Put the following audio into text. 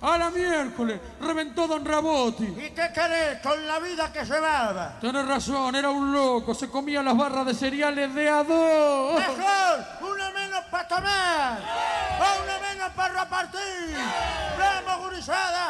A la miércoles, reventó Don Raboti. ¿Y qué querés con la vida que llevaba? Tenés razón, era un loco, se comía las barras de cereales de a dos. Mejor, una menos para tomar, o una menos para repartir. ¡Vamos, gurizada!